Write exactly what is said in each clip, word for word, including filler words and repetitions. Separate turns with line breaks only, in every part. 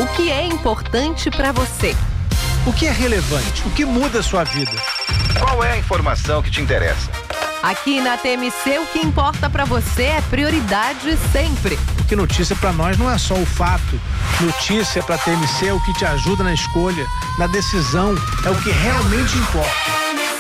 O que é importante para você?
O que é relevante? O que muda a sua vida?
Qual é a informação que te interessa?
Aqui na T M C, o que importa para você é prioridade sempre.
Porque notícia para nós não é só o fato. Notícia para T M C é o que te ajuda na escolha, na decisão, é o que realmente importa.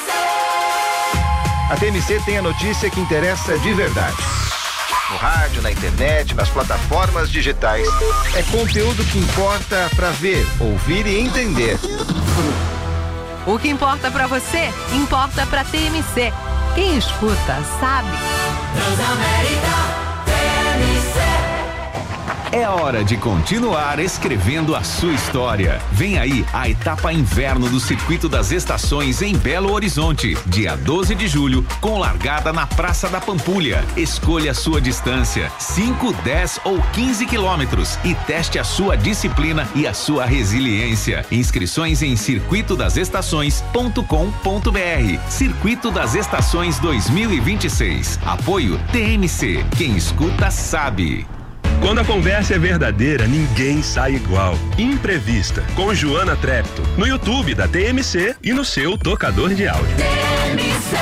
A T M C tem a notícia que interessa de verdade. No rádio, na internet, nas plataformas digitais. É conteúdo que importa para ver, ouvir e entender.
O que importa para você, importa para T M C. Quem escuta, sabe.
Transamérica T M C.
É hora de continuar escrevendo a sua história. Vem aí a etapa inverno do Circuito das Estações em Belo Horizonte, dia doze de julho, com largada na Praça da Pampulha. Escolha a sua distância, cinco, dez ou quinze quilômetros, e teste a sua disciplina e a sua resiliência. Inscrições em circuito das estações ponto com ponto br. Circuito das Estações dois mil e vinte e seis. Apoio T M C. Quem escuta sabe.
Quando a conversa é verdadeira, ninguém sai igual. Imprevista, com Joana Trepto, no YouTube da T M C e no seu tocador de áudio.
T M C.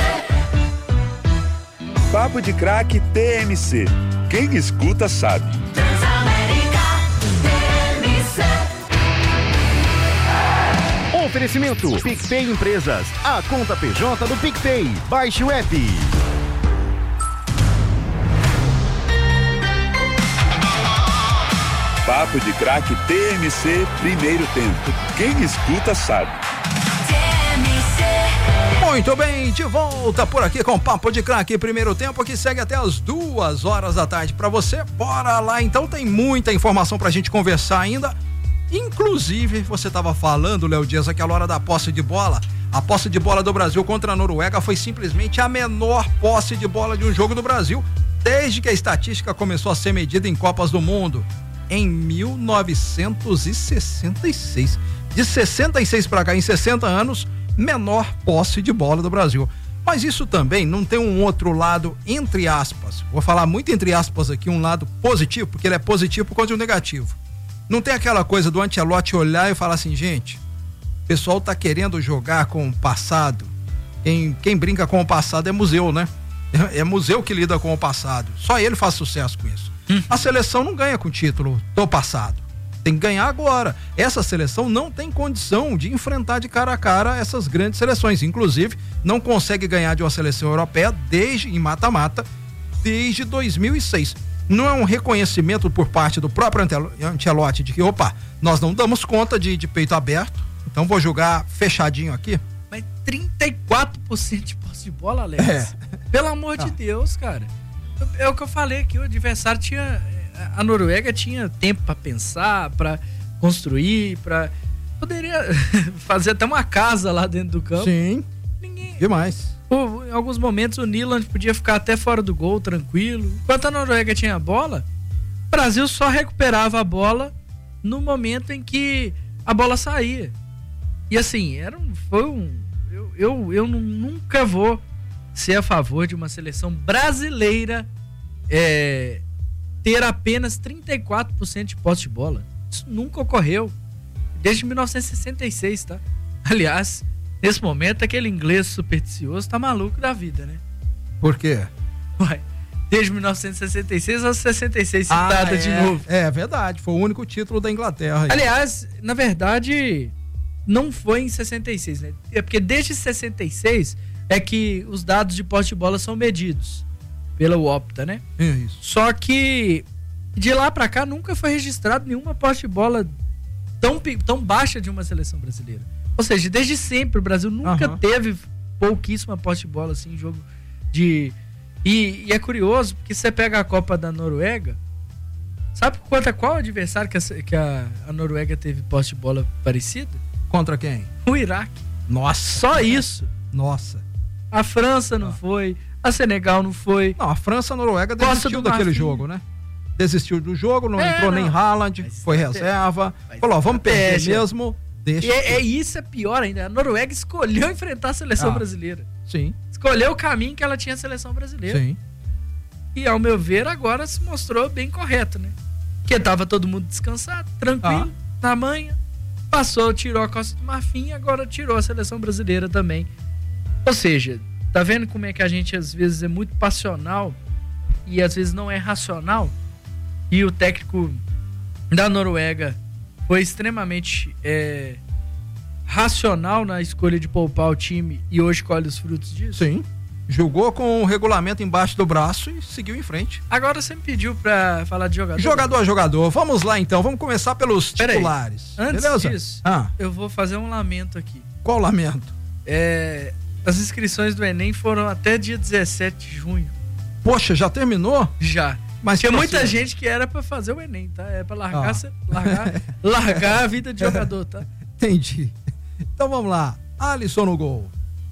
Papo de Craque T M C. Quem escuta sabe.
Transamérica T M C.
Oferecimento PicPay Empresas, a conta P J do PicPay. Baixe o app.
Papo de Craque T M C, primeiro tempo. Quem escuta sabe.
T M C.
Muito bem, de volta por aqui com o Papo de Craque, primeiro tempo, que segue até as duas horas da tarde para você. Bora lá, então, tem muita informação pra gente conversar ainda. Inclusive, você estava falando, Léo Dias, aquela hora da posse de bola. A posse de bola do Brasil contra a Noruega foi simplesmente a menor posse de bola de um jogo do Brasil desde que a estatística começou a ser medida em Copas do Mundo. Em mil novecentos e sessenta e seis. De sessenta e seis para cá, em sessenta anos, menor posse de bola do Brasil. Mas isso também não tem um outro lado, entre aspas, vou falar muito entre aspas aqui, um lado positivo, porque ele é positivo por conta do negativo. Não tem aquela coisa do Ancelotti olhar e falar assim, gente, o pessoal tá querendo jogar com o passado. Quem, quem brinca com o passado é museu, né? É, é museu que lida com o passado. Só ele faz sucesso com isso. A seleção não ganha com o título do passado. Tem que ganhar agora. Essa seleção não tem condição de enfrentar de cara a cara essas grandes seleções. Inclusive, não consegue ganhar de uma seleção europeia desde, em mata-mata, desde dois mil e seis. Não é um reconhecimento por parte do próprio Ancelotti de que, opa, nós não damos conta de, de peito aberto, então vou jogar fechadinho aqui.
Mas trinta e quatro por cento de posse de bola, Alex.
É.
Pelo amor de Deus, cara. É o que eu falei aqui, o adversário tinha, a Noruega tinha tempo para pensar, para construir, para poderia fazer até uma casa lá dentro do campo.
Sim.
Ninguém.
Demais.
Pô, em alguns momentos o Nyland podia ficar até fora do gol, tranquilo. Enquanto a Noruega tinha a bola, o Brasil só recuperava a bola no momento em que a bola saía. E assim, era um, foi um, eu, eu, eu nunca vou ser a favor de uma seleção brasileira é, ter apenas trinta e quatro por cento de posse de bola. Isso nunca ocorreu desde mil novecentos e sessenta e seis, tá? Aliás, nesse momento aquele inglês supersticioso tá maluco da vida, né?
Por quê?
Ué, desde mil novecentos e sessenta e seis a sessenta e seis citada
ah, é,
de novo.
É verdade, foi o único título da Inglaterra.
Aliás, na verdade, não foi em sessenta e seis, né? É porque desde sessenta e seis é que os dados de posse de bola são medidos pela Opta, né?
É isso.
Só que de lá pra cá nunca foi registrado nenhuma posse de bola tão, tão baixa de uma seleção brasileira. Ou seja, desde sempre o Brasil nunca uhum. teve pouquíssima posse de bola assim em jogo de... E, e é curioso, porque você pega a Copa da Noruega, sabe quanto, qual adversário que, a, que a, a Noruega teve posse de bola parecida?
Contra quem?
O Iraque.
Nossa.
Só isso.
Nossa.
A França não ah. foi, a Senegal não foi.
Não, a França, a Noruega desistiu daquele Marfim. jogo, né? Desistiu do jogo, não é, entrou não. nem Haaland, mas foi reserva. Falou, vamos perder mesmo, deixa.
E é, é isso, é pior ainda. A Noruega escolheu enfrentar a seleção ah. brasileira.
Sim.
Escolheu o caminho que ela tinha a seleção brasileira.
Sim.
E ao meu ver, agora se mostrou bem correto, né? Porque tava todo mundo descansado, tranquilo.
Ah.
na manha, passou, tirou a Costa do Marfim e agora tirou a seleção brasileira também. Ou seja, tá vendo como é que a gente às vezes é muito passional e às vezes não é racional? E o técnico da Noruega foi extremamente é, racional na escolha de poupar o time e hoje colhe os frutos disso?
Sim. Jogou com o regulamento embaixo do braço e seguiu em frente.
Agora você me pediu pra falar de jogador.
Jogador a jogador. Vamos lá então, vamos começar pelos
Pera
titulares.
Aí. Antes
Beleza?
disso,
ah.
eu vou fazer um lamento aqui.
Qual lamento?
É, as inscrições do Enem foram até dia dezessete de junho.
Poxa, já terminou?
Já.
Mas
tinha muita
você...
gente que era pra fazer o Enem, tá? É pra largar,
ah.
cê, largar, largar a vida de jogador, tá?
Entendi. Então vamos lá. Alisson no gol.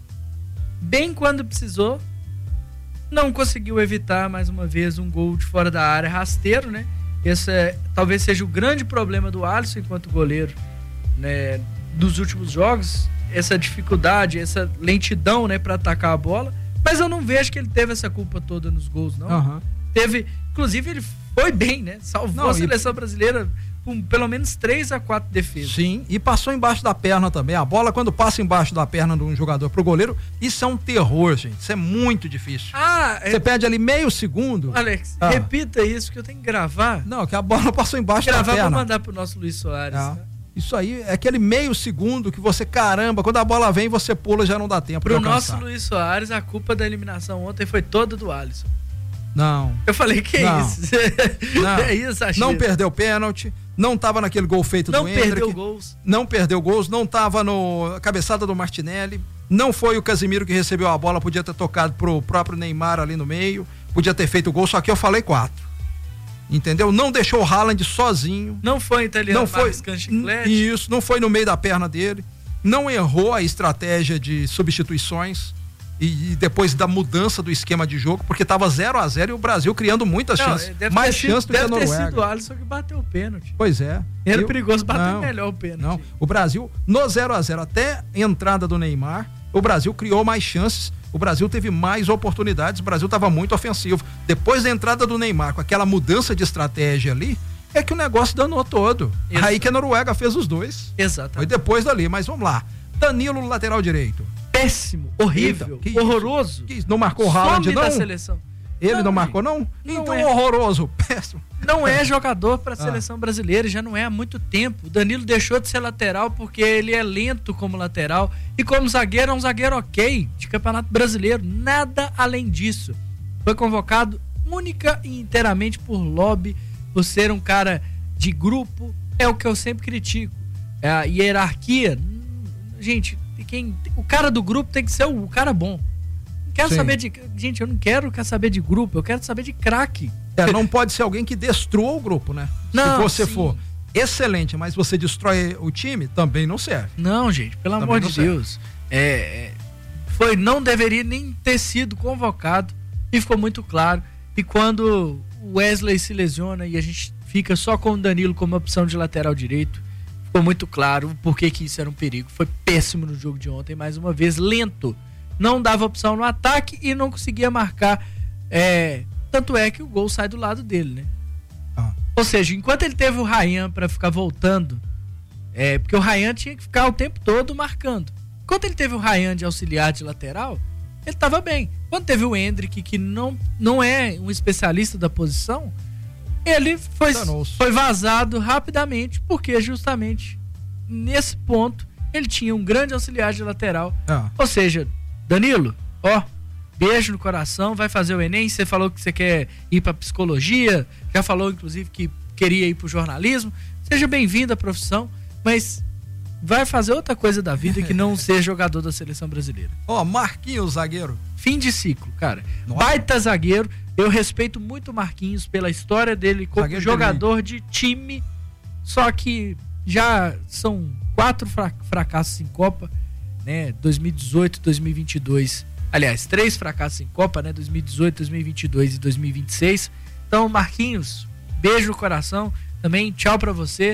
Bem quando precisou, não conseguiu evitar mais uma vez um gol de fora da área rasteiro, né? Esse é, talvez seja o grande problema do Alisson enquanto goleiro, né? Dos últimos jogos, essa dificuldade, essa lentidão, né, para atacar a bola. Mas eu não vejo que ele teve essa culpa toda nos gols, não.
Uhum.
Teve, inclusive ele foi bem, né? Salvou
não,
a seleção e... brasileira com pelo menos três a quatro defesas.
Sim, e passou embaixo da perna também. A bola, quando passa embaixo da perna de um jogador pro goleiro, isso é um terror, gente. Isso é muito difícil.
Ah,
você
é...
perde ali meio segundo.
Alex,
ah.
repita isso que eu tenho que gravar.
Não, que a bola passou embaixo
gravar
da perna.
Gravar pra mandar pro nosso Luiz Soares.
Ah.
Tá?
Isso aí é aquele meio segundo que você, caramba, quando a bola vem, você pula, já não dá tempo.
Pro nosso Luiz Soares, a culpa da eliminação ontem foi toda do Alisson.
Não.
Eu falei, que
não.
é isso?
Não.
É isso, Achille.
Não perdeu pênalti, não tava naquele gol feito
não
do Hendrick.
Não perdeu gols.
Não perdeu gols, não tava no cabeçada do Martinelli, não foi o Casemiro que recebeu a bola, podia ter tocado pro próprio Neymar ali no meio, podia ter feito gol, só que eu falei quatro. Entendeu? Não deixou o Haaland sozinho.
Não foi italiano,
não foi
Chiclete.
Isso, não foi no meio da perna dele. Não errou a estratégia de substituições e, e depois da mudança do esquema de jogo, porque estava zero a zero e o Brasil criando muitas não, chances. Mais chances do que a Noruega.
Deve ter sido o Alisson que bateu o pênalti.
Pois é.
Era
eu,
perigoso bater
não,
melhor o pênalti.
Não, o Brasil no zero a zero até a entrada do Neymar, o Brasil criou mais chances. O Brasil teve mais oportunidades, o Brasil estava muito ofensivo. Depois da entrada do Neymar, com aquela mudança de estratégia ali, é que o negócio danou todo. Exato. Aí que a Noruega fez os dois.
Exato.
Foi depois dali, mas vamos lá. Danilo, lateral direito.
Péssimo, horrível,
que
horroroso.
Que não marcou o Haaland, não?
Da seleção.
Ele não,
não
marcou, não?
não
então
é.
horroroso, péssimo.
Não é jogador para a seleção ah. brasileira, já não é há muito tempo. O Danilo deixou de ser lateral porque ele é lento como lateral e como zagueiro é um zagueiro ok de Campeonato Brasileiro, nada além disso. Foi convocado única e inteiramente por lobby, por ser um cara de grupo, é o que eu sempre critico. É a hierarquia, gente, quem, o cara do grupo tem que ser o, o cara bom. Quero Sim. saber de. Gente, eu não quero quero saber de grupo, eu quero saber de craque.
É, não pode ser alguém que destrua o grupo, né?
Não,
Se você
sim.
for excelente, mas você destrói o time, também não serve.
Não, gente, pelo também amor de serve. Deus. É, foi, não deveria nem ter sido convocado e ficou muito claro. E quando o Wesley se lesiona e a gente fica só com o Danilo como opção de lateral direito, ficou muito claro por que que isso era um perigo. Foi péssimo no jogo de ontem, mais uma vez, lento. Não dava opção no ataque e não conseguia marcar. É, tanto é que o gol sai do lado dele, né? Ah. Ou seja, enquanto ele teve o Ryan para ficar voltando, é, porque o Ryan tinha que ficar o tempo todo marcando. Enquanto ele teve o Ryan de auxiliar de lateral, ele estava bem. Quando teve o Hendrick, que não, não é um especialista da posição, ele foi, foi vazado rapidamente, porque justamente nesse ponto ele tinha um grande auxiliar de lateral. Ah. Ou seja, Danilo, ó, beijo no coração, vai fazer o Enem, você falou que você quer ir pra psicologia, já falou inclusive que queria ir pro jornalismo, seja bem-vindo à profissão, mas vai fazer outra coisa da vida que não ser jogador da seleção brasileira.
Ó, oh, Marquinhos, zagueiro.
Fim de ciclo, cara. Nossa. Baita zagueiro, eu respeito muito o Marquinhos pela história dele como zagueiro jogador de time, só que já são quatro fra- fracassos em Copa, né, dois mil e dezoito, dois mil e vinte e dois, aliás, três fracassos em Copa, né, dois mil e dezoito, dois mil e vinte e dois e dois mil e vinte e seis. Então, Marquinhos, beijo no coração, também tchau pra você,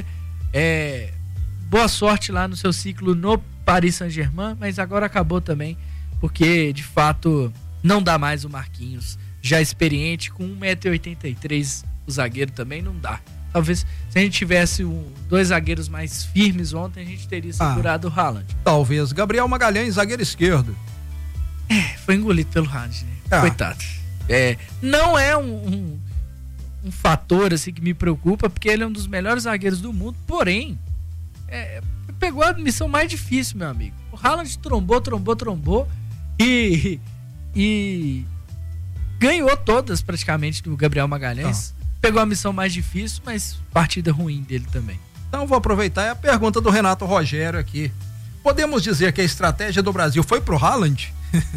é, boa sorte lá no seu ciclo no Paris Saint-Germain, mas agora acabou também, porque de fato não dá mais o Marquinhos, já experiente, com um metro e oitenta e três, o zagueiro também não dá. Talvez se a gente tivesse um, dois zagueiros mais firmes ontem, a gente teria segurado
Ah,
o Haaland.
Talvez. Gabriel Magalhães, zagueiro esquerdo.
É, foi engolido pelo Haaland, né?
Ah.
Coitado. É, não é um, um, um fator assim que me preocupa, porque ele é um dos melhores zagueiros do mundo, porém, é, pegou a missão mais difícil, meu amigo. O Haaland trombou, trombou, trombou e, e ganhou todas praticamente do Gabriel Magalhães.
Ah.
Pegou a missão mais difícil, mas partida ruim dele também.
Então vou aproveitar a pergunta do Renato Rogério aqui. Podemos dizer que a estratégia do Brasil foi pro Haaland?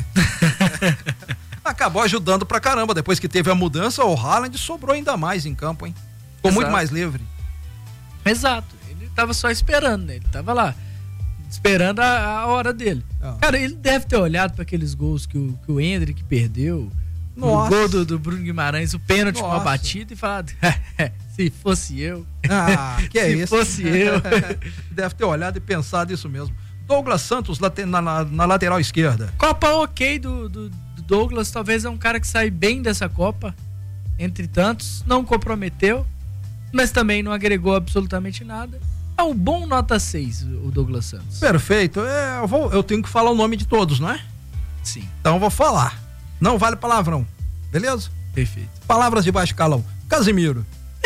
Acabou ajudando pra caramba. Depois que teve a mudança, o Haaland sobrou ainda mais em campo, hein? Ficou
Exato.
muito mais livre.
Exato. Ele tava só esperando, né? Ele tava lá, esperando a, a hora dele.
Ah.
Cara, ele deve ter olhado para aqueles gols que o, que o Hendrick perdeu.
Nossa.
O gol do, do Bruno Guimarães, o pênalti com a
Nossa.
batida e falado, se fosse eu.
Ah, que é
se
isso?
fosse eu.
Deve ter olhado e pensado isso mesmo. Douglas Santos late- na, na- na lateral esquerda.
Copa ok do, do, do Douglas, talvez é um cara que sai bem dessa Copa, entre tantos, não comprometeu, mas também não agregou absolutamente nada. É um bom nota seis, o Douglas Santos.
Perfeito. É, eu, vou, eu tenho que falar o nome de todos, não é?
Sim.
Então eu vou falar. Não vale palavrão. Beleza?
Perfeito.
Palavras de baixo calão. Casimiro.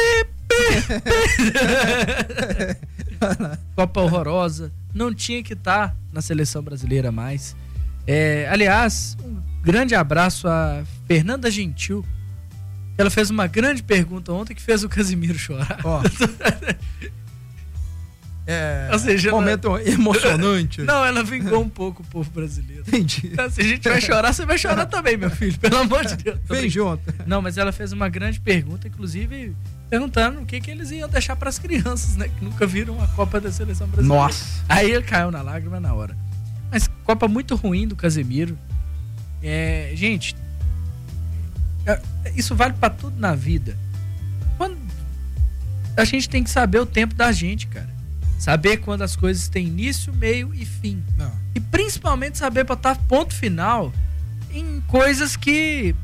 Copa horrorosa, não tinha que estar na seleção brasileira mais. É, aliás, um grande abraço a Fernanda Gentil. Ela fez uma grande pergunta ontem que fez o Casimiro chorar.
Ó. É,
Ou seja,
momento ela... emocionante.
Não, ela vingou um pouco o povo brasileiro.
Entendi.
Então, se a gente vai chorar, você vai chorar também, meu filho. Pelo amor de Deus.
Vem junto.
Não, mas ela fez uma grande pergunta, inclusive perguntando o que, que eles iam deixar para as crianças, né? Que nunca viram a Copa da Seleção Brasileira.
Nossa.
Aí ele caiu na lágrima na hora. Mas Copa muito ruim do Casemiro. É, gente, isso vale para tudo na vida. Quando a gente tem que saber o tempo da gente, cara. Saber quando as coisas têm início, meio e fim.
Não.
E principalmente saber botar ponto final em coisas que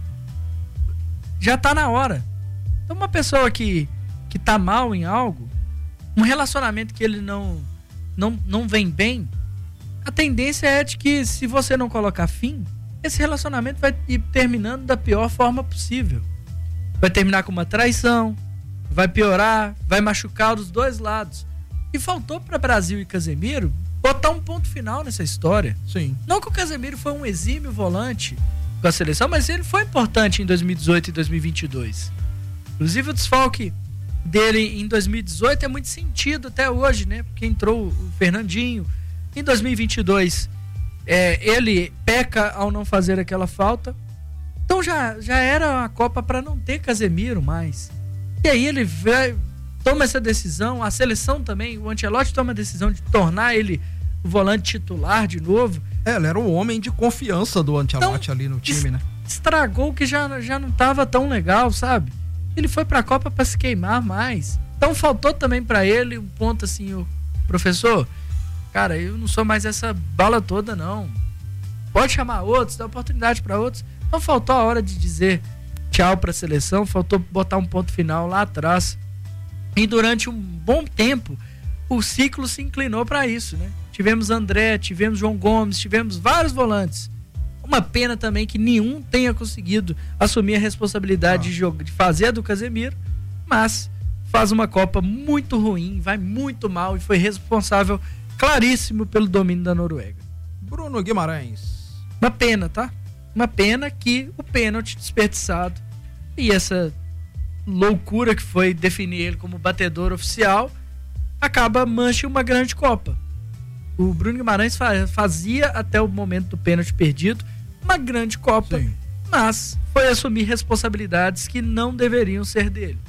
já tá na hora. Então uma pessoa que, que tá mal em algo, um relacionamento que ele não, não, não vem bem, a tendência é de que se você não colocar fim, esse relacionamento vai ir terminando da pior forma possível. Vai terminar com uma traição, vai piorar, vai machucar dos dois lados. E faltou para Brasil e Casemiro botar um ponto final nessa história.
Sim.
Não que o Casemiro foi um exímio volante com a seleção, mas ele foi importante em dois mil e dezoito e dois mil e vinte e dois. Inclusive o desfalque dele em dois mil e dezoito é muito sentido até hoje, né? Porque entrou o Fernandinho. Em dois mil e vinte e dois, é, ele peca ao não fazer aquela falta. Então já, já era a Copa para não ter Casemiro mais. E aí ele vai... toma essa decisão, a seleção também, o Ancelotti toma a decisão de tornar ele o volante titular de novo.
É, ele era o homem de confiança do Ancelotti
Então,
ali no time, né?
Estragou o que já, já não estava tão legal, sabe? Ele foi pra Copa para se queimar mais. Então faltou também para ele um ponto assim, o professor, cara, eu não sou mais essa bala toda não. Pode chamar outros, dar oportunidade para outros. Então faltou a hora de dizer tchau pra seleção, faltou botar um ponto final lá atrás. E durante um bom tempo, o ciclo se inclinou para isso, né? Tivemos André, tivemos João Gomes, tivemos vários volantes. Uma pena também que nenhum tenha conseguido assumir a responsabilidade ah. de, jogo, de fazer a do Casemiro, mas faz uma Copa muito ruim, vai muito mal e foi responsável claríssimo pelo domínio da Noruega.
Bruno Guimarães.
Uma pena, tá? Uma pena que o pênalti desperdiçado e essa loucura que foi definir ele como batedor oficial acaba mancha uma grande Copa. O Bruno Guimarães fazia até o momento do pênalti perdido uma grande Copa, sim, mas foi assumir responsabilidades que não deveriam ser dele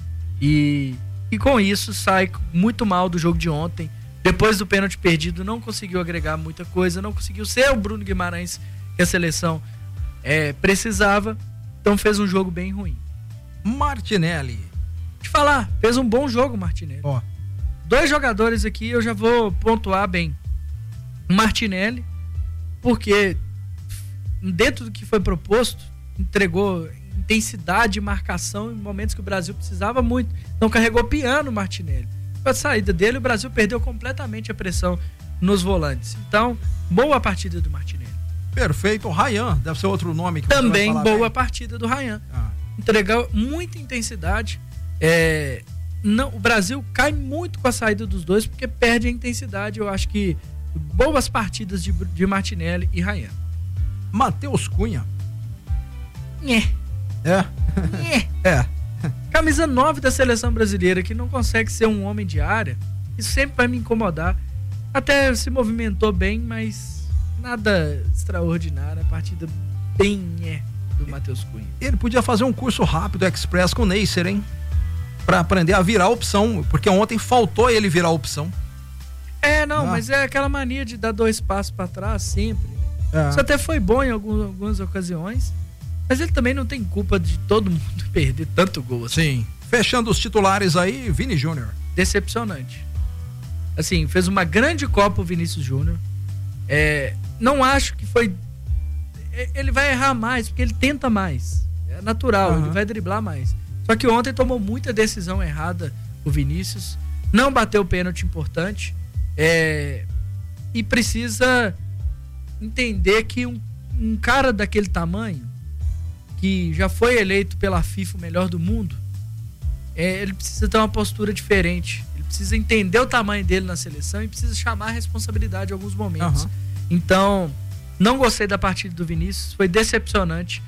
e, e com isso sai muito mal do jogo de ontem. Depois do pênalti perdido não conseguiu agregar muita coisa, não conseguiu ser o Bruno Guimarães que a seleção é, precisava, então fez um jogo bem ruim.
Martinelli.
Te falar, fez um bom jogo, Martinelli.
Ó.
Dois jogadores aqui eu já vou pontuar bem. Martinelli, porque dentro do que foi proposto, entregou intensidade de marcação em momentos que o Brasil precisava muito. Então carregou piano o Martinelli. Com a saída dele, o Brasil perdeu completamente a pressão nos volantes. Então, boa partida do Martinelli.
Perfeito. O Ryan, deve ser outro nome que você
Também
vai falar
boa
bem.
partida do Ryan.
Ah.
Entregou muita intensidade. É, não, o Brasil cai muito com a saída dos dois porque perde a intensidade. Eu acho que boas partidas de, de Martinelli e Ryan.
Matheus Cunha.
Nhê.
É.
Nhê.
É.
Camisa nove da seleção brasileira, que não consegue ser um homem de área, isso sempre vai me incomodar. Até se movimentou bem, mas nada extraordinário. A partida bem é do Matheus Cunha.
Ele podia fazer um curso rápido express com o Neisser, hein? Pra aprender a virar opção, porque ontem faltou ele virar opção.
É, não,
Ah.
mas é aquela mania de dar dois passos pra trás sempre. Né?
É.
Isso até foi bom em algum, algumas ocasiões, mas ele também não tem culpa de todo mundo perder tanto gol assim.
Sim. Fechando os titulares aí, Vini Júnior.
Decepcionante. Assim, fez uma grande Copa o Vinícius Júnior. É, não acho que foi... é, Ele vai errar mais, porque ele tenta mais. É natural,
Uhum.
ele vai driblar mais. Só que ontem tomou muita decisão errada o Vinícius. Não bateu o pênalti importante. É, e precisa entender que um, um cara daquele tamanho, que já foi eleito pela FIFA o melhor do mundo, é, ele precisa ter uma postura diferente. Ele precisa entender o tamanho dele na seleção e precisa chamar a responsabilidade em alguns momentos.
Uhum.
Então, não gostei da partida do Vinícius, foi decepcionante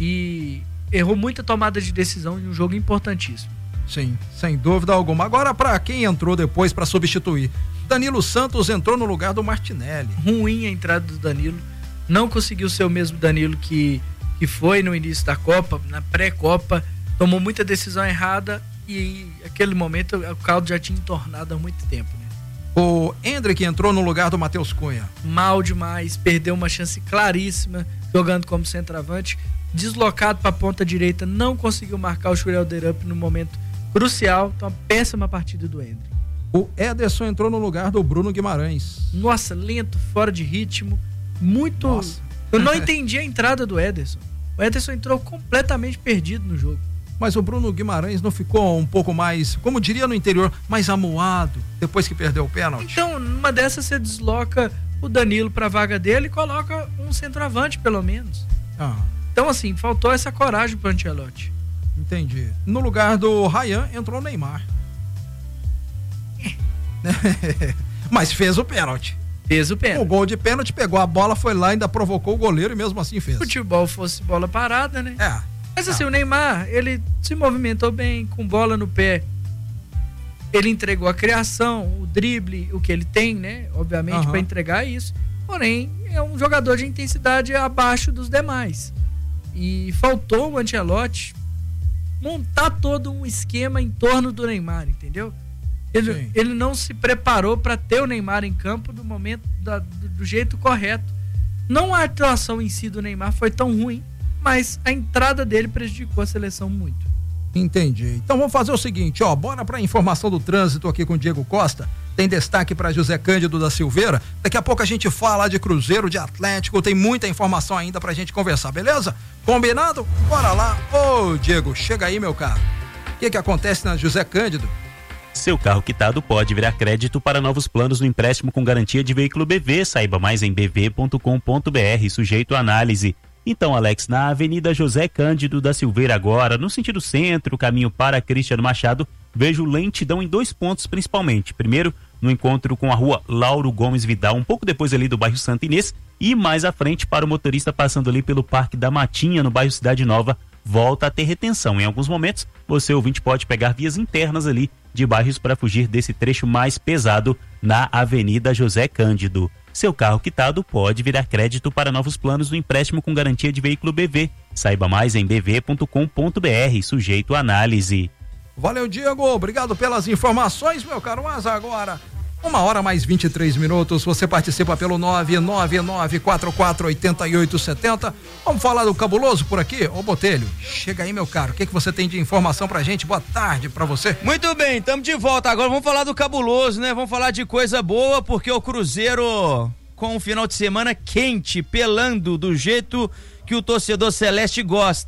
e errou muita tomada de decisão em um jogo importantíssimo.
Sim, sem dúvida alguma. Agora, pra quem entrou depois pra substituir, Danilo Santos entrou no lugar do Martinelli.
Ruim a entrada do Danilo, não conseguiu ser o mesmo Danilo que, que foi no início da Copa, na pré-Copa, tomou muita decisão errada e naquele momento o caldo já tinha entornado há muito tempo, né?
O Endrick entrou no lugar do Matheus Cunha.
Mal demais, perdeu uma chance claríssima jogando como centroavante, deslocado para a ponta direita, não conseguiu marcar o Schreuder Up no momento crucial. Então, uma péssima partida do Endrick.
O Ederson entrou no lugar do Bruno Guimarães.
Nossa, lento, fora de ritmo, muito...
Nossa.
Eu não entendi a entrada do Ederson. O Ederson entrou completamente perdido no jogo.
Mas o Bruno Guimarães não ficou um pouco mais, como diria no interior, mais amuado depois que perdeu o pênalti?
Então, numa dessas você desloca o Danilo para a vaga dele e coloca um centroavante, pelo menos.
Ah,
Então, assim, faltou essa coragem pro Ancelotti.
entendi. No lugar do Ryan entrou o Neymar. Mas fez o pênalti.
Fez o
O
pênalti.
gol de pênalti, pegou a bola, foi lá, ainda provocou o goleiro e mesmo assim fez.
Se o futebol fosse bola parada, né?
É.
Mas assim, o Neymar, ele se movimentou bem, com bola no pé. Ele entregou a criação, o drible, o que ele tem, né? Obviamente,
Aham.
para entregar isso. Porém, é um jogador de intensidade abaixo dos demais. E faltou o Ancelotti montar todo um esquema em torno do Neymar, entendeu? Ele,
Sim.
ele não se preparou para ter o Neymar em campo do momento, da- do, do jeito correto. Não a atuação em si do Neymar foi tão ruim, mas a entrada dele prejudicou a seleção muito.
Entendi. Então vamos fazer o seguinte, ó, bora pra informação do trânsito aqui com o Diego Costa. Tem destaque para José Cândido da Silveira. Daqui a pouco a gente fala de Cruzeiro, de Atlético, tem muita informação ainda pra gente conversar, beleza? Combinado? Bora lá. Ô, Diego, chega aí, meu caro. O que que acontece na José Cândido?
Seu carro quitado pode virar crédito para novos planos no empréstimo com garantia de veículo B V. Saiba mais em b v ponto com ponto b r, sujeito à análise. Então, Alex, na Avenida José Cândido da Silveira agora, no sentido centro, caminho para Cristiano Machado, vejo lentidão em dois pontos principalmente. Primeiro, no encontro com a rua Lauro Gomes Vidal, um pouco depois ali do bairro Santa Inês, e mais à frente para o motorista passando ali pelo Parque da Matinha, no bairro Cidade Nova, volta a ter retenção. Em alguns momentos, você ouvinte pode pegar vias internas ali de bairros para fugir desse trecho mais pesado na Avenida José Cândido. Seu carro quitado pode virar crédito para novos planos do empréstimo com garantia de veículo B V. Saiba mais em b v ponto com ponto b r, sujeito à análise.
Valeu, Diego. Obrigado pelas informações, meu caro. Mas agora, uma hora mais vinte e três minutos. Você participa pelo nove nove nove quatro quatro oito oito sete zero. Vamos falar do Cabuloso por aqui? Ô, Botelho, chega aí, meu caro. O que que você tem de informação pra gente? Boa tarde pra você.
Muito bem, estamos de volta. Agora vamos falar do Cabuloso, né? Vamos falar de coisa boa, porque o Cruzeiro, com um final de semana quente, pelando do jeito que o torcedor celeste gosta.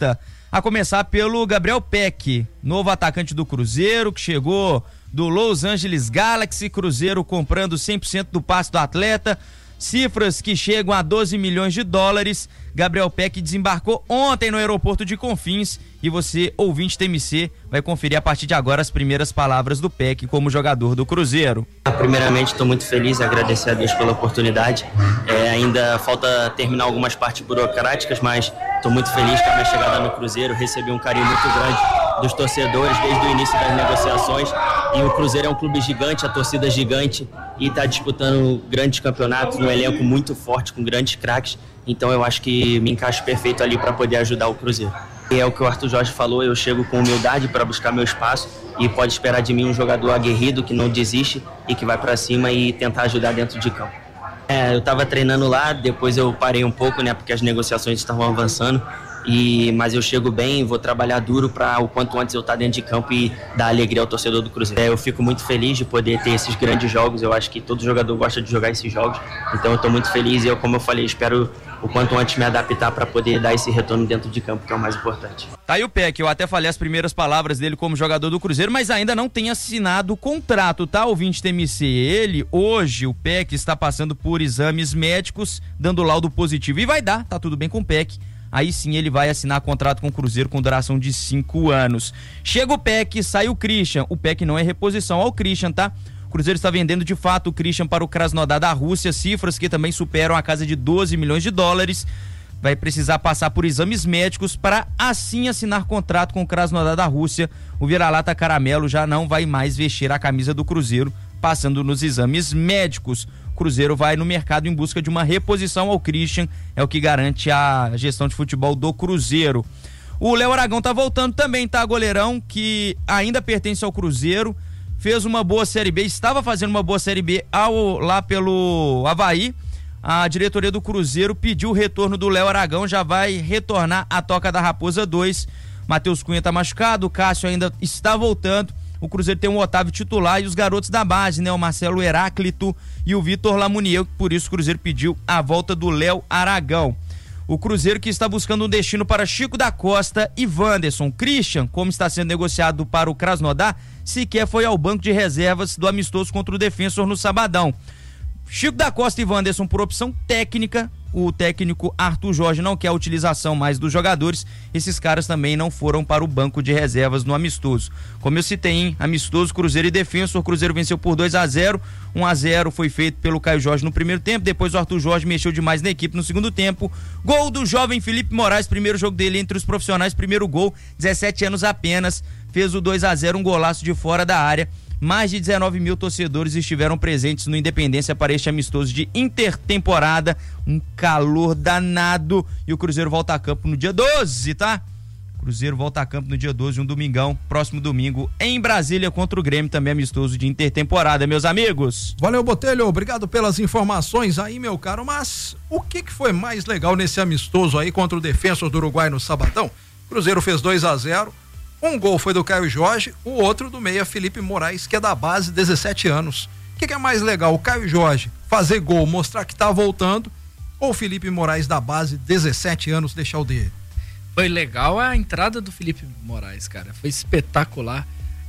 A começar pelo Gabriel Peck, novo atacante do Cruzeiro, que chegou do Los Angeles Galaxy. Cruzeiro comprando cem por cento do passe do atleta. Cifras que chegam a doze milhões de dólares. Gabriel Peck desembarcou ontem no aeroporto de Confins e você, ouvinte T M C, vai conferir a partir de agora as primeiras palavras do Peck como jogador do Cruzeiro.
Primeiramente, estou muito feliz e agradecer a Deus pela oportunidade. É, ainda falta terminar algumas partes burocráticas, mas estou muito feliz com a minha chegada no Cruzeiro. Recebi um carinho muito grande dos torcedores desde o início das negociações. E o Cruzeiro é um clube gigante, a torcida é gigante e está disputando grandes campeonatos, um elenco muito forte, com grandes craques. Então eu acho que me encaixo perfeito ali para poder ajudar o Cruzeiro. E é o que o Arthur Jorge falou, eu chego com humildade para buscar meu espaço e pode esperar de mim um jogador aguerrido, que não desiste e que vai para cima e tentar ajudar dentro de campo. É, eu estava treinando lá, depois eu parei um pouco, né, porque as negociações estavam avançando. E, mas eu chego bem, vou trabalhar duro para o quanto antes eu estar dentro de campo e dar alegria ao torcedor do Cruzeiro. É, eu fico muito feliz de poder ter esses grandes jogos, eu acho que todo jogador gosta de jogar esses jogos, então eu estou muito feliz e eu, como eu falei, espero o quanto antes me adaptar para poder dar esse retorno dentro de campo, que é o mais importante.
Tá aí o Peck, eu até falei as primeiras palavras dele como jogador do Cruzeiro, mas ainda não tem assinado o contrato, tá, ouvinte T M C? Ele, hoje, o Peck está passando por exames médicos, dando laudo positivo, e vai dar, tá tudo bem com o Peck. Aí sim ele vai assinar contrato com o Cruzeiro com duração de cinco anos. Chega o Peck, sai o Christian. O Peck não é reposição ao Christian, tá? O Cruzeiro está vendendo de fato o Christian para o Krasnodar da Rússia, cifras que também superam a casa de doze milhões de dólares. Vai precisar passar por exames médicos para assim assinar contrato com o Krasnodar da Rússia. O vira-lata caramelo já não vai mais vestir a camisa do Cruzeiro, passando nos exames médicos. O Cruzeiro vai no mercado em busca de uma reposição ao Christian, é o que garante a gestão de futebol do Cruzeiro. O Léo Aragão tá voltando também, tá, goleirão, que ainda pertence ao Cruzeiro, fez uma boa Série B, estava fazendo uma boa Série B ao, lá pelo Avaí. A diretoria do Cruzeiro pediu o retorno do Léo Aragão, já vai retornar à Toca da Raposa dois. Matheus Cunha tá machucado, o Cássio ainda está voltando. O Cruzeiro tem um Otávio titular e os garotos da base, né? O Marcelo Heráclito e o Vitor Lamunier, por isso o Cruzeiro pediu a volta do Léo Aragão. O Cruzeiro que está buscando um destino para Chico da Costa e Wanderson. Christian, como está sendo negociado para o Krasnodar, sequer foi ao banco de reservas do amistoso contra o Defensor no sabadão. Chico da Costa e Wanderson por opção técnica. O técnico Arthur Jorge não quer a utilização mais dos jogadores. Esses caras também não foram para o banco de reservas no amistoso. Como eu citei, hein? Amistoso, Cruzeiro e Defensor. O Cruzeiro venceu por dois a zero. um a zero foi feito pelo Caio Jorge no primeiro tempo. Depois o Arthur Jorge mexeu demais na equipe no segundo tempo. Gol do jovem Felipe Moraes. Primeiro jogo dele entre os profissionais. Primeiro gol, dezessete anos apenas. Fez o dois a zero, um golaço de fora da área. Mais de dezenove mil torcedores estiveram presentes no Independência para este amistoso de intertemporada. Um calor danado. E o Cruzeiro volta a campo no dia doze, tá? Cruzeiro volta a campo no dia doze, um domingão, próximo domingo, em Brasília contra o Grêmio, também amistoso de intertemporada, meus amigos.
Valeu, Botelho, obrigado pelas informações aí, meu caro. Mas o que que foi mais legal nesse amistoso aí contra o Defensor do Uruguai no sabadão? O Cruzeiro fez dois a zero. Um gol foi do Caio Jorge, o outro do meia Felipe Moraes, que é da base, dezessete anos. O que, que é mais legal? O Caio Jorge fazer gol, mostrar que tá voltando, ou o Felipe Moraes da base, dezessete anos, deixar o dele?
Foi legal a entrada do Felipe Moraes, cara. Foi espetacular.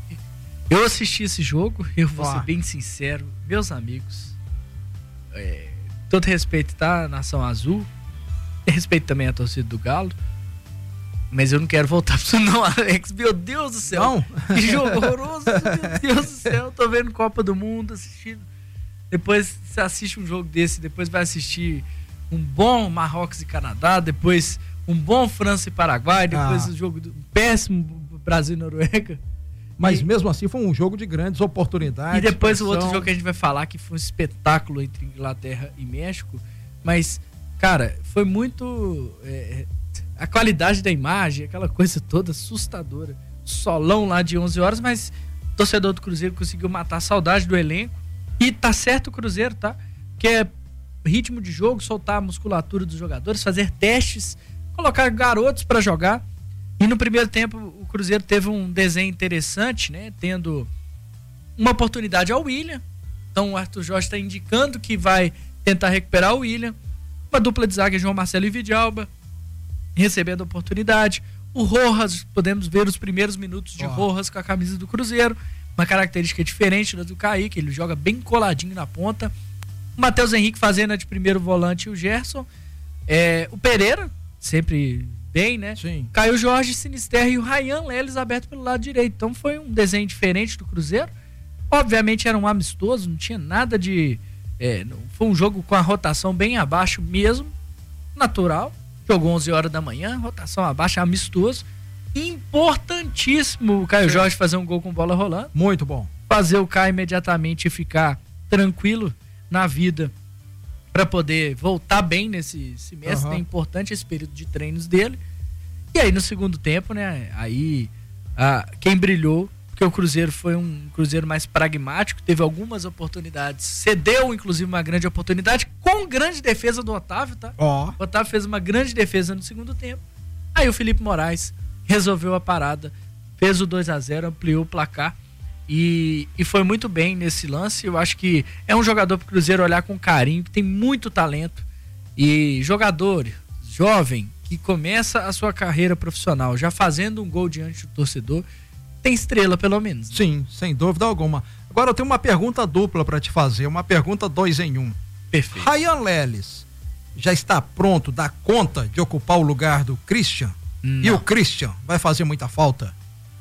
Eu assisti esse jogo, eu vou ah. ser bem sincero, meus amigos. É, todo respeito, tá? Nação Azul. E respeito também a torcida do Galo. Mas eu não quero voltar pra isso não, Alex. Meu Deus do céu.
Não.
Que jogo horroroso. Meu Deus do céu. Tô vendo Copa do Mundo, assistindo. Depois você assiste um jogo desse, depois vai assistir um bom Marrocos e Canadá, depois um bom França e Paraguai, depois o ah. um jogo do um péssimo Brasil e Noruega.
Mas
e,
mesmo assim foi um jogo de grandes oportunidades.
E depois expressão. O outro jogo que a gente vai falar, que foi um espetáculo entre Inglaterra e México. Mas, cara, foi muito... É, a qualidade da imagem, aquela coisa toda assustadora. Solão lá de onze horas, mas o torcedor do Cruzeiro conseguiu matar a saudade do elenco. E tá certo o Cruzeiro, tá? Que é ritmo de jogo, soltar a musculatura dos jogadores, fazer testes, colocar garotos para jogar. E no primeiro tempo o Cruzeiro teve um desenho interessante, né? Tendo uma oportunidade ao William. Então o Arthur Jorge está indicando que vai tentar recuperar o William. Uma dupla de zaga, João Marcelo e Vidalba, recebendo a oportunidade. O Rojas, podemos ver os primeiros minutos de
Oh.
Rojas com a camisa do Cruzeiro, uma característica diferente da do Kaique, ele joga bem coladinho na ponta. O Matheus Henrique fazendo a de primeiro volante e o Gerson. É, o Pereira, sempre bem, né?
Sim.
Caio Jorge, Sinisterra e o Ryan Leles aberto pelo lado direito. Então foi um desenho diferente do Cruzeiro. Obviamente era um amistoso, não tinha nada de... É, não, foi um jogo com a rotação bem abaixo mesmo, natural. Jogou onze horas da manhã, rotação abaixo, amistoso. Importantíssimo o Caio
Sim.
Jorge fazer um gol com bola rolando.
Muito bom.
Fazer o Caio imediatamente ficar tranquilo na vida para poder voltar bem nesse semestre.
Uhum.
É importante esse período de treinos dele. E aí no segundo tempo, né, aí ah, quem brilhou, porque o Cruzeiro foi um Cruzeiro mais pragmático, teve algumas oportunidades, cedeu inclusive uma grande oportunidade com grande defesa do Otávio, tá?
Ó.
O Otávio fez uma grande defesa no segundo tempo. Aí o Felipe Moraes resolveu a parada, fez o dois a zero, ampliou o placar e, e foi muito bem nesse lance. Eu acho que é um jogador pro Cruzeiro olhar com carinho, que tem muito talento, e jogador jovem que começa a sua carreira profissional já fazendo um gol diante do torcedor, tem estrela pelo menos.
Sim, sem dúvida alguma. Agora eu tenho uma pergunta dupla para te fazer, uma pergunta dois em um.
Perfeito.
Ryan Leles já está pronto, dá conta de ocupar o lugar do Christian?
Não.
E o Christian vai fazer muita falta?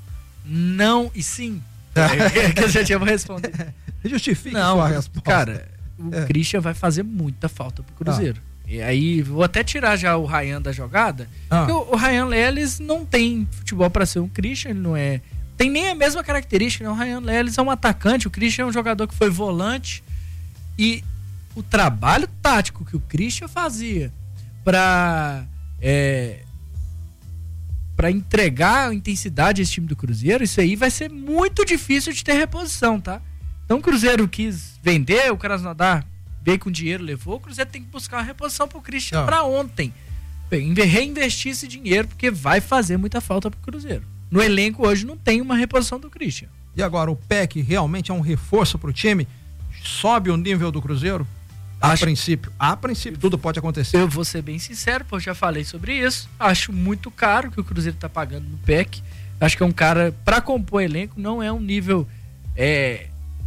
Não e sim. É, que eu já tinha respondido.
Justifique
Não,
sua resposta.
cara, o
É.
Christian vai fazer muita falta pro Cruzeiro. E aí, vou até tirar já o Ryan da jogada,
Ah.
porque o, o Ryan Leles não tem futebol para ser um Christian, ele não é... Tem nem a mesma característica, né? O Ryan Leles é um atacante, o Christian é um jogador que foi volante, e o trabalho tático que o Christian fazia para é, para entregar intensidade a esse time do Cruzeiro, isso aí vai ser muito difícil de ter reposição, tá? Então o Cruzeiro quis vender, o Krasnodar veio com dinheiro, levou, o Cruzeiro tem que buscar uma reposição pro Christian
Ah.
para ontem. Bem, reinvestir esse dinheiro, porque vai fazer muita falta pro Cruzeiro. No elenco hoje não tem uma reposição do Christian.
E agora, o P E C realmente é um reforço pro time? Sobe o nível do Cruzeiro? A
Acho-
princípio. A princípio, tudo pode acontecer.
Eu vou ser bem sincero, porque eu já falei sobre isso. Acho muito caro que o Cruzeiro tá pagando no P E C. Acho que é um cara, para compor elenco, não é um nível é,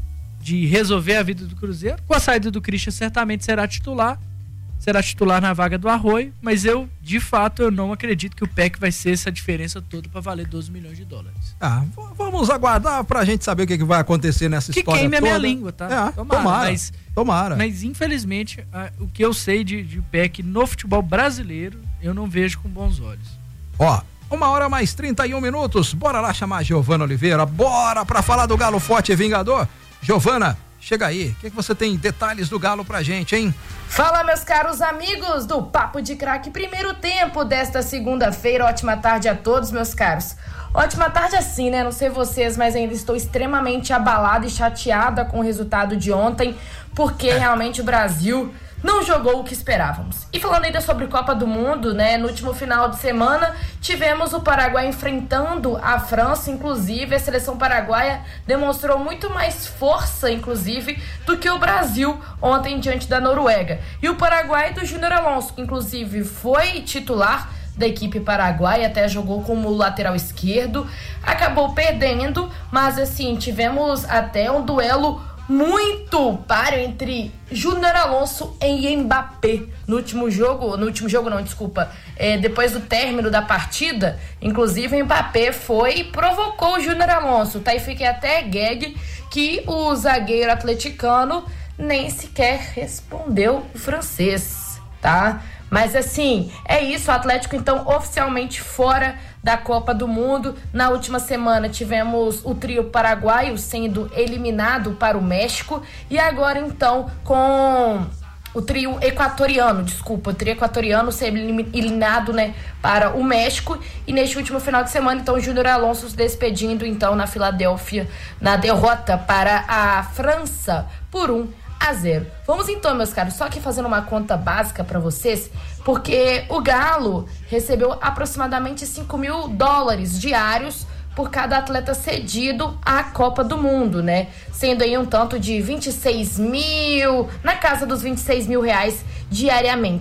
de resolver a vida do Cruzeiro. Com a saída do Christian, certamente será titular. Será titular na vaga do Arroio. Mas eu, de fato, eu não acredito que o P E C vai ser essa diferença toda para valer doze milhões de dólares.
Ah, v- vamos aguardar pra gente saber o que, que vai acontecer nessa
Que
história
queime a
toda.
minha língua, tá?
É,
Tomara,
tomara,
mas-
tomara.
Mas, infelizmente, a- o que eu sei de, de P E C no futebol brasileiro, eu não vejo com bons olhos.
Ó, uma hora mais trinta e um minutos. Bora lá chamar a Giovana Oliveira. Bora pra falar do Galo Forte e Vingador. Giovana, chega aí. O que, que você tem detalhes do Galo pra gente, hein?
Fala, meus caros amigos do Papo de Craque, primeiro tempo desta segunda-feira. Ótima tarde a todos, meus caros. Ótima tarde assim, né? Não sei vocês, mas ainda estou extremamente abalada e chateada com o resultado de ontem, porque realmente o Brasil não jogou o que esperávamos. E falando ainda sobre Copa do Mundo, né? No último final de semana, tivemos o Paraguai enfrentando a França. Inclusive, a seleção paraguaia demonstrou muito mais força, inclusive, do que o Brasil ontem diante da Noruega. E o Paraguai do Júnior Alonso, que inclusive foi titular da equipe paraguaia, até jogou como lateral esquerdo, acabou perdendo, mas assim, tivemos até um duelo muito páreo entre Júnior Alonso e Mbappé no último jogo, no último jogo não, desculpa, é, depois do término da partida. Inclusive Mbappé foi e provocou o Júnior Alonso, tá? E fiquei até gag que o zagueiro atleticano nem sequer respondeu o francês, tá? Mas assim, é isso, o Atlético então oficialmente fora da Copa do Mundo. Na última semana tivemos o trio paraguaio sendo eliminado para o México e agora então com o trio equatoriano, desculpa, o trio equatoriano ser eliminado, né, para o México. E neste último final de semana então o Júnior Alonso se despedindo então na Filadélfia na derrota para a França por um a zero. Vamos então, meus caros, só que fazendo uma conta básica para vocês, porque o Galo recebeu aproximadamente cinco mil dólares diários por cada atleta cedido à Copa do Mundo, né? Sendo aí um tanto de vinte e seis mil, na casa dos vinte e seis mil reais diariamente.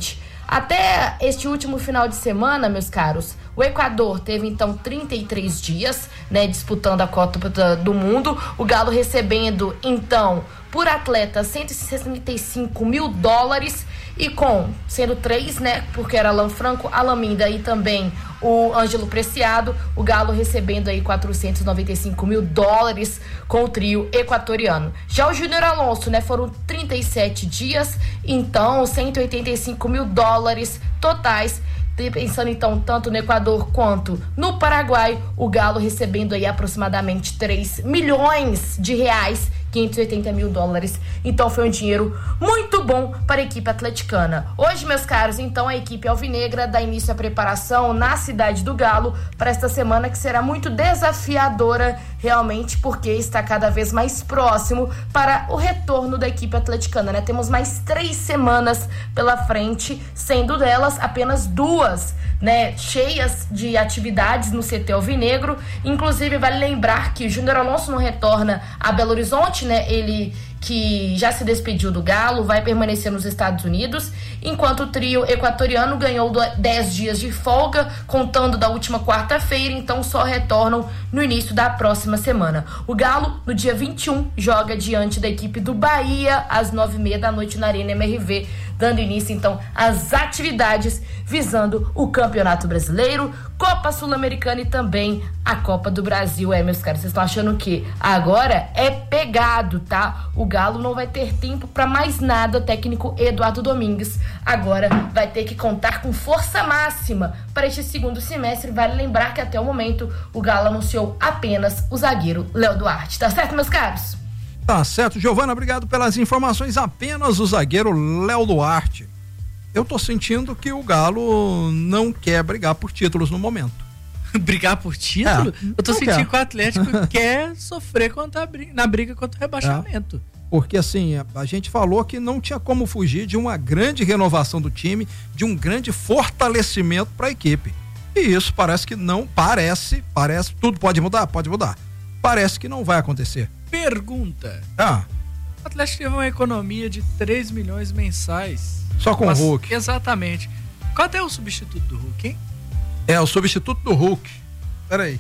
Até este último final de semana, meus caros, o Equador teve então trinta e três dias, né, disputando a Copa do Mundo. O Galo recebendo então por atleta cento e sessenta e cinco mil dólares e com, sendo três, né, porque era Alan Franco, Alan Minda e também o Ângelo Preciado, o Galo recebendo aí quatrocentos e noventa e cinco mil dólares com o trio equatoriano. Já o Júnior Alonso, né, foram trinta e sete dias, então cento e oitenta e cinco mil dólares totais. Pensando então tanto no Equador quanto no Paraguai, o Galo recebendo aí aproximadamente três milhões de reais, quinhentos e oitenta mil dólares. Então foi um dinheiro muito bom para a equipe atleticana. Hoje, meus caros, então a equipe alvinegra dá início à preparação na cidade do Galo para esta semana, que será muito desafiadora realmente, porque está cada vez mais próximo para o retorno da equipe atleticana, né? Temos mais três semanas pela frente, sendo delas apenas duas, né, cheias de atividades no C T alvinegro. Inclusive, vale lembrar que o Júnior Alonso não retorna a Belo Horizonte, né? Ele que já se despediu do Galo, vai permanecer nos Estados Unidos, enquanto o trio equatoriano ganhou dez dias de folga, contando da última quarta-feira, então só retornam no início da próxima semana. O Galo, no dia vinte e um, joga diante da equipe do Bahia, às nove e meia da noite na Arena M R V, dando início, então, às atividades visando o Campeonato Brasileiro, Copa Sul-Americana e também a Copa do Brasil. É, meus caras, vocês estão achando que agora é pegado, tá? O Galo não vai ter tempo para mais nada. O técnico Eduardo Domingues agora vai ter que contar com força máxima para este segundo semestre. Vale lembrar que até o momento o Galo anunciou apenas o zagueiro Léo Duarte. Tá certo, meus caros?
Tá certo, Giovana, obrigado pelas informações. Apenas o zagueiro Léo Duarte. Eu tô sentindo que o Galo não quer brigar por títulos no momento.
Brigar por título?
É,
eu tô sentindo
quer.
que o Atlético quer sofrer contra a briga, na briga contra o rebaixamento.
É, porque assim, a gente falou que não tinha como fugir de uma grande renovação do time, de um grande fortalecimento para a equipe. E isso parece que não, parece, parece, tudo pode mudar? Pode mudar. Parece que não vai acontecer.
Pergunta.
Ah.
O Atlético teve uma economia de três milhões mensais.
Só com
Mas,
o Hulk.
Exatamente. Qual é o substituto do Hulk, hein?
É, o substituto do Hulk. Peraí.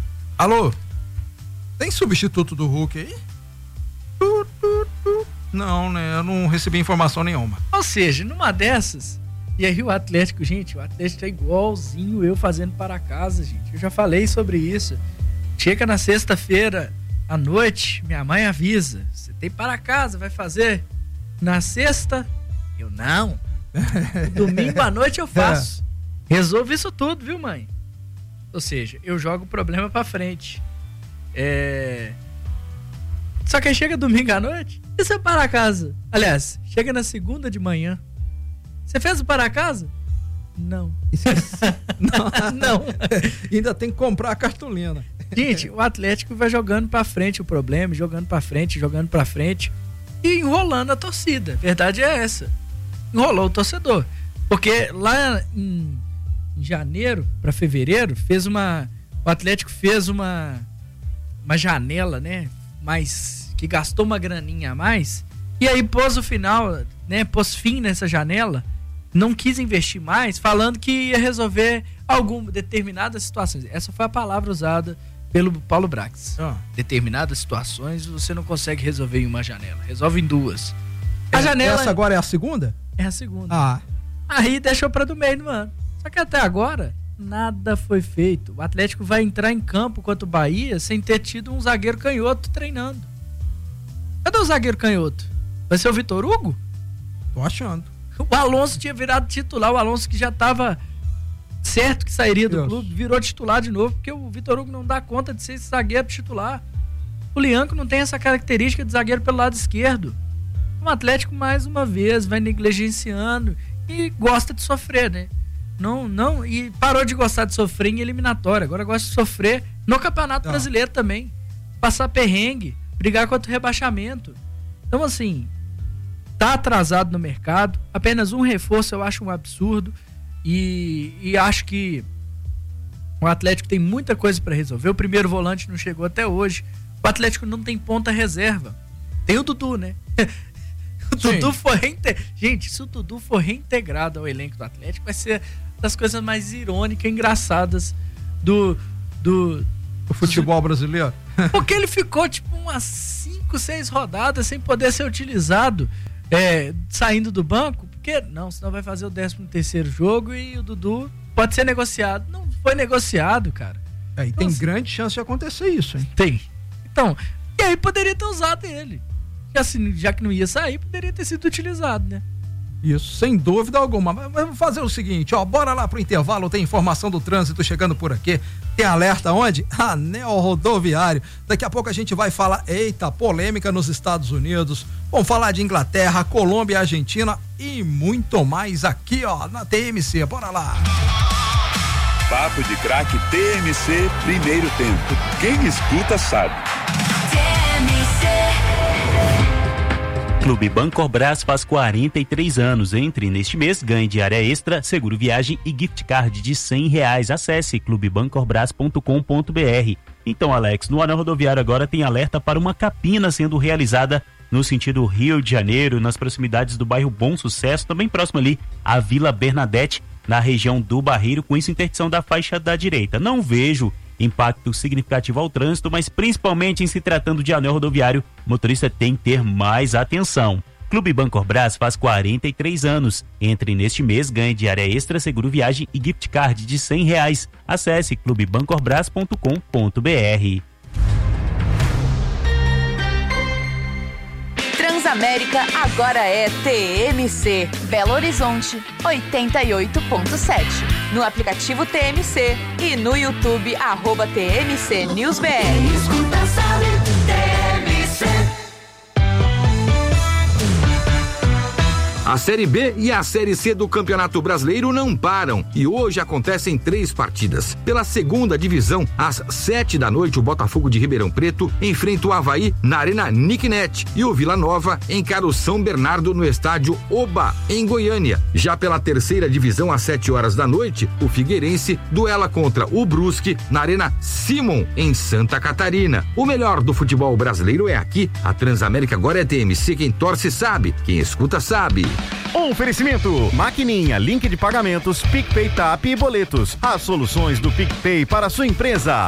Alô? Tem substituto do Hulk aí? Tu, tu, tu. Não, né? Eu não recebi informação nenhuma.
Ou seja, numa dessas, e aí o Atlético, gente, o Atlético é igualzinho eu fazendo para casa, gente. Eu já falei sobre isso. Chega na sexta-feira à noite, minha mãe avisa, você tem para casa, vai fazer? Na sexta, eu não. Domingo à noite eu faço. É. Resolvo isso tudo, viu, mãe? Ou seja, eu jogo o problema pra frente. É... Só que aí chega domingo à noite e você para casa. Aliás, chega na segunda de manhã. Você fez o para casa? Não.
não. não. Ainda tem que comprar a cartolina.
Gente, o Atlético vai jogando pra frente o problema, jogando pra frente, jogando pra frente e enrolando a torcida. Verdade é essa. Enrolou o torcedor. Porque lá em, em janeiro pra fevereiro, fez uma. O Atlético fez uma. Uma janela, né? Mas que gastou uma graninha a mais. E aí pôs o final, né? Pôs fim nessa janela. Não quis investir mais, falando que ia resolver algumas determinadas situações. Essa foi a palavra usada pelo Paulo Brax.
Ah.
Determinadas situações você não consegue resolver em uma janela. Resolve em duas. A
é,
janela.
Essa agora é a segunda?
É a segunda.
Ah.
Aí deixou pra do meio do ano. Só que até agora, nada foi feito. O Atlético vai entrar em campo contra o Bahia sem ter tido um zagueiro canhoto treinando. Cadê o zagueiro canhoto? Vai ser o Vitor Hugo?
Tô achando.
O Alonso tinha virado titular, o Alonso que já estava certo que sairia do
Deus.
clube, virou titular de novo, porque o Vitor Hugo não dá conta de ser esse zagueiro titular. O Lianco não tem essa característica de zagueiro pelo lado esquerdo. O Atlético, mais uma vez, vai negligenciando e gosta de sofrer, né? Não, não, e parou de gostar de sofrer em eliminatória, agora gosta de sofrer no Campeonato
não.
Brasileiro também. Passar perrengue, brigar contra o rebaixamento. Então, assim, tá atrasado no mercado, apenas um reforço eu acho um absurdo e, e acho que o Atlético tem muita coisa para resolver. O primeiro volante não chegou até hoje. O Atlético não tem ponta reserva. Tem o Dudu, né? O Dudu for reintegrado. Gente, se o Dudu for reintegrado ao elenco do Atlético, vai ser das coisas mais irônicas e engraçadas do. do
o futebol brasileiro.
Porque ele ficou tipo umas cinco, seis rodadas sem poder ser utilizado, é, saindo do banco. Porque não, senão vai fazer o décimo terceiro jogo e o Dudu pode ser negociado. Não foi negociado, cara.
É, e tem então, grande chance de acontecer isso, hein?
Tem. Então, e aí poderia ter usado ele. E assim, já que não ia sair, poderia ter sido utilizado, né?
Isso, sem dúvida alguma. Mas vamos fazer o seguinte, ó, bora lá pro intervalo, tem informação do trânsito chegando por aqui. Tem alerta onde? Anel Rodoviário. Daqui a pouco a gente vai falar, eita, polêmica nos Estados Unidos. Vamos falar de Inglaterra, Colômbia, Argentina e muito mais aqui, ó, na T M C. Bora lá.
Papo de Craque T M C, primeiro tempo. Quem escuta sabe.
T M C.
Clube Bancorbras faz quarenta e três anos. Entre neste mês, ganhe diária extra, seguro viagem e gift card de cem reais. Acesse clube bancorbras ponto com ponto b r. Então, Alex, no Anel Rodoviário agora tem alerta para uma capina sendo realizada no sentido Rio de Janeiro, nas proximidades do bairro Bom Sucesso, também próximo ali à Vila Bernadette, na região do Barreiro, com isso interdição da faixa da direita. Não vejo impacto significativo ao trânsito, mas principalmente em se tratando de anel rodoviário, o motorista tem que ter mais atenção. Clube Bancorbras faz quarenta e três anos. Entre neste mês, ganhe diária extra, seguro viagem e gift card de cem reais. Acesse clube bancorbras ponto com ponto b r.
Transamérica agora é T M C, Belo Horizonte, oitenta e oito ponto sete. No aplicativo T M C e no YouTube, arroba T M C News B R.
Quem escuta sabe, T M C.
A Série B e a Série C do Campeonato Brasileiro não param e hoje acontecem três partidas. Pela segunda divisão, às sete da noite, o Botafogo de Ribeirão Preto enfrenta o Avaí na Arena Nicknet e o Vila Nova encara o São Bernardo no estádio Oba, em Goiânia. Já pela terceira divisão, às sete horas da noite, o Figueirense duela contra o Brusque na Arena Simon, em Santa Catarina. O melhor do futebol brasileiro é aqui. A Transamérica agora é T M C, quem torce sabe, quem escuta sabe.
Oferecimento, maquininha, link de pagamentos, PicPay, Tap e boletos. As soluções do PicPay para a sua empresa.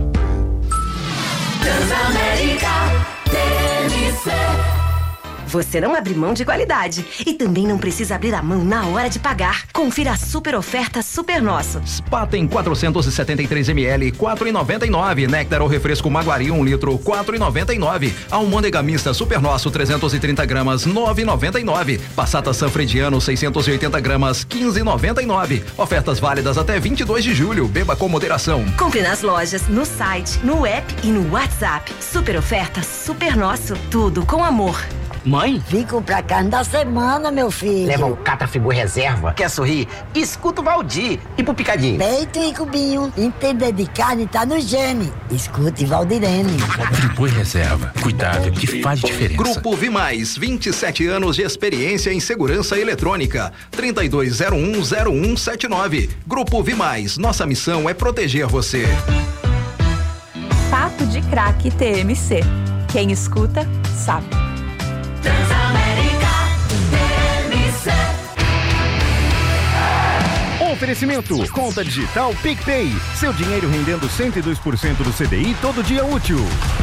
Transamérica T M C.
Você não abre mão de qualidade e também não precisa abrir a mão na hora de pagar. Confira a super oferta Super Nosso.
Spaten quatrocentos e setenta e três mililitros, quatro reais e noventa e nove centavos. Néctar ou refresco Maguari um litro, quatro reais e noventa e nove centavos. Almôndega mista Super Nosso trezentos e trinta gramas, nove reais e noventa e nove centavos. Passata Sanfrediano seiscentos e oitenta gramas, quinze reais e noventa e nove centavos. Ofertas válidas até vinte e dois de julho. Beba com moderação.
Compre nas lojas, no site, no app e no WhatsApp. Super oferta Super Nosso. Tudo com amor.
Mãe? Vim comprar carne da semana, meu filho.
Leva o Catafigu Reserva. Quer sorrir? Escuta o Valdir. E pro picadinho?
Peito e cubinho. Entender de carne tá no gene. Escute Valdirene.
Friboi Reserva. Cuidado que faz diferença.
Grupo Vimais, vinte e sete anos de experiência em segurança eletrônica. trinta e dois zero um zero um sete nove. Grupo Vimais, nossa missão é proteger você.
Papo de Craque T M C. Quem escuta, sabe.
Transamérica T M C.
Oferecimento, conta digital PicPay. Seu dinheiro rendendo cento e dois por cento do C D I todo dia útil.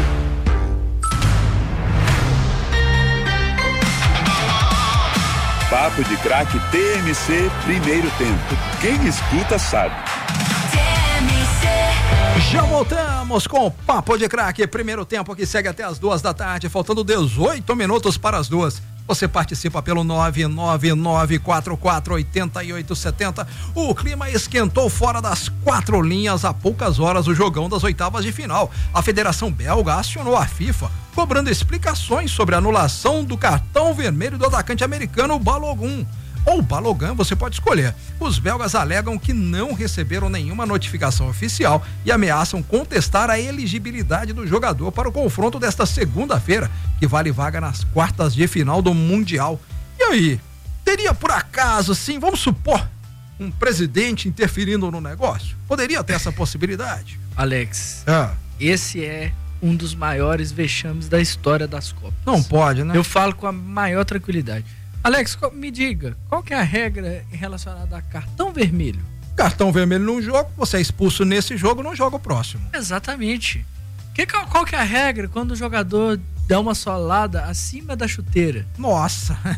Papo de Craque T M C, primeiro tempo. Quem escuta sabe.
Já voltamos com o Papo de Craque, primeiro tempo que segue até as duas da tarde, faltando dezoito minutos para as duas. Você participa pelo nove nove nove quatro quatro oito oito sete zero. O clima esquentou fora das quatro linhas há poucas horas o jogão das oitavas de final. A Federação Belga acionou a FIFA, cobrando explicações sobre a anulação do cartão vermelho do atacante americano Balogun. Ou Balogun, você pode escolher. Os belgas alegam que não receberam nenhuma notificação oficial e ameaçam contestar a elegibilidade do jogador para o confronto desta segunda-feira, que vale vaga nas quartas de final do Mundial. E aí, teria por acaso, sim, vamos supor, um presidente interferindo no negócio? Poderia ter essa possibilidade?
Alex,
ah.
esse é um dos maiores vexames da história das Copas.
Não pode, né?
Eu falo com a maior tranquilidade. Alex, me diga, qual que é a regra relacionada a cartão vermelho?
Cartão vermelho num jogo, você é expulso nesse jogo, não joga o próximo.
Exatamente. Que, qual que é a regra quando o jogador dá uma solada acima da chuteira?
Nossa!